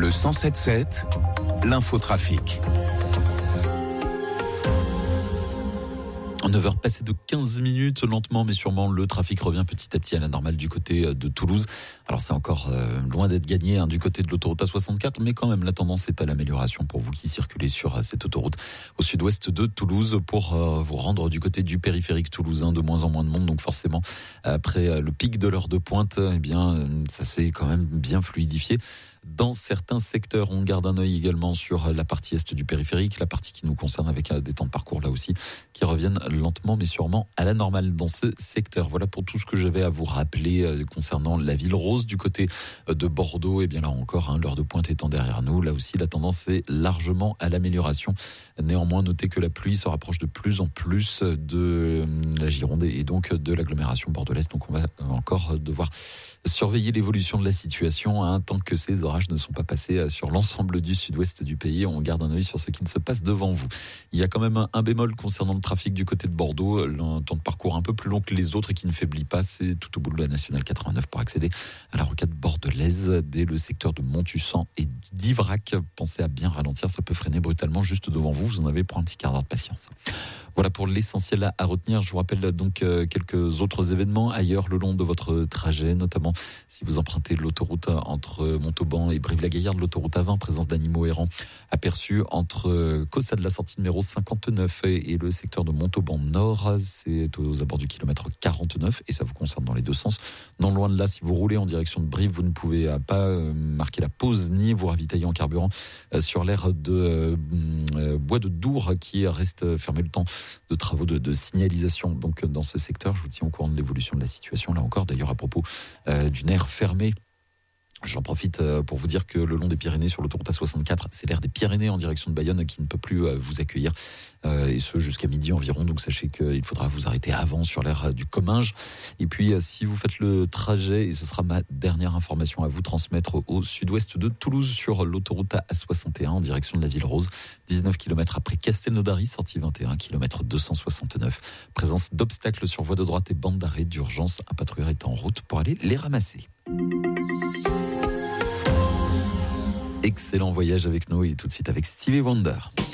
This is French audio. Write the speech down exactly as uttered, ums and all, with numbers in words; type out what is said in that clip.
Le cent sept sept, l'infotrafic. neuf heures passées de quinze minutes, lentement mais sûrement, le trafic revient petit à petit à la normale du côté de Toulouse. Alors c'est encore euh, loin d'être gagné hein, du côté de l'autoroute A soixante-quatre, mais quand même la tendance est à l'amélioration pour vous qui circulez sur euh, cette autoroute au sud-ouest de Toulouse pour euh, vous rendre du côté du périphérique toulousain, de moins en moins de monde. Donc forcément, après euh, le pic de l'heure de pointe, eh bien euh, ça s'est quand même bien fluidifié. Dans certains secteurs, on garde un œil également sur la partie est du périphérique, la partie qui nous concerne avec des temps de parcours là aussi, qui reviennent lentement mais sûrement à la normale dans ce secteur. Voilà pour tout ce que j'avais à vous rappeler concernant la ville rose du côté de Bordeaux. Et bien là encore, hein, l'heure de pointe étant derrière nous, là aussi la tendance est largement à l'amélioration. Néanmoins, notez que la pluie se rapproche de plus en plus de la Gironde et donc de l'agglomération bordelaise. Donc on va encore devoir surveiller l'évolution de la situation hein, tant que ces orages ne sont pas passés sur l'ensemble du sud-ouest du pays. On garde un œil sur ce qui ne se passe devant vous. Il y a quand même un, un bémol concernant le trafic du côté de Bordeaux, un temps de parcours un peu plus long que les autres et qui ne faiblit pas. C'est tout au bout de la nationale quatre-vingt-neuf pour accéder à la rocade bordelaise dès le secteur de Montussan et d'Ivrac. Pensez à bien ralentir, ça peut freiner brutalement juste devant vous. Vous en avez pour un petit quart d'heure de patience. Voilà pour l'essentiel à retenir. Je vous rappelle donc quelques autres événements ailleurs le long de votre trajet, notamment si vous empruntez l'autoroute entre Montauban et Brive-la-Gaillarde, l'autoroute A vingt, présence d'animaux errants aperçus entre Caussade, la sortie numéro cinquante-neuf et le secteur de Montauban Nord. C'est aux abords du kilomètre quarante-neuf et ça vous concerne dans les deux sens. Non loin de là, si vous roulez en direction de Brive, vous ne pouvez pas marquer la pause ni vous ravitailler en carburant sur l'aire de Bois de Dour qui reste fermé le temps de travaux de, de signalisation. Donc dans ce secteur, je vous tiens au courant de l'évolution de la situation. Là encore, d'ailleurs à propos euh, d'une aire fermée, j'en profite pour vous dire que le long des Pyrénées, sur l'autoroute A soixante-quatre, c'est l'aire des Pyrénées en direction de Bayonne qui ne peut plus vous accueillir, et ce jusqu'à midi environ. Donc sachez qu'il faudra vous arrêter avant sur l'aire du Comminges. Et puis si vous faites le trajet, et ce sera ma dernière information à vous transmettre, au sud-ouest de Toulouse sur l'autoroute A soixante et un en direction de la Ville Rose, dix-neuf kilomètres après Castelnaudary, sortie vingt et un, kilomètre deux cent soixante-neuf. Présence d'obstacles sur voie de droite et bande d'arrêt d'urgence. Un patrouilleur est en route pour aller les ramasser. Excellent voyage avec nous et tout de suite avec Stevie Wonder.